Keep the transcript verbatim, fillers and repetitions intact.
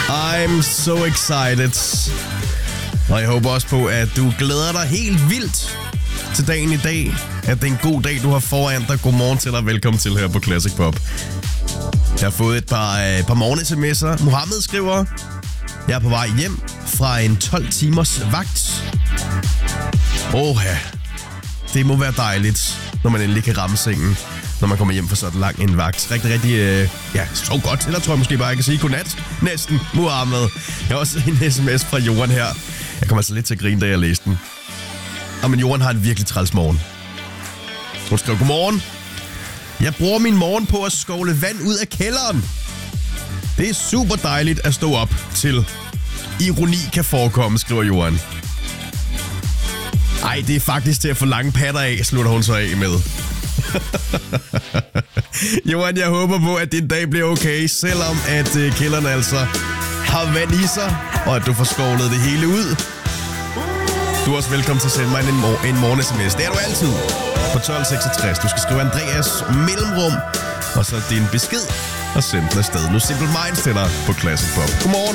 I'm so excited. Og jeg håber også på, at du glæder dig helt vildt til dagen i dag. At det er en god dag, du har foran dig. Godmorgen til dig. Velkommen til her på Classic Pop. Jeg har fået et par, et par morgen-sms'er. Mohammed skriver: jeg er på vej hjem fra en tolv timers vagt. Åh ja, det må være dejligt, når man endelig kan ramme sengen, når man kommer hjem fra sådan lang en vagt. Rigtig, rigtig, øh, ja, så godt. Eller tror jeg måske bare, jeg kan sige godnat. Næsten, Mohammed. Jeg har også en sms fra Johan her. Jeg kommer altså lidt til at grine, da jeg læste den. Og men Johan har en virkelig træls morgen. Hun skriver: godmorgen. Jeg bruger min morgen på at skovle vand ud af kælderen. Det er super dejligt at stå op til. Ironi kan forekomme, skriver Johan. Ej, det er faktisk til at få lange patter af, slutter hun så af med. Johan, jeg håber på, at din dag bliver okay, selvom at øh, kælderen altså har vand i sig, og at du får skovlet det hele ud. Du er også velkommen til at sende mig en, mor- en morgen-sms. Det er du altid på tolv seksogtres. Du skal skrive Andreas mellemrum, og så din besked, og sende den afsted. Nu Simple Minds til dig på Classic Pop. Godmorgen.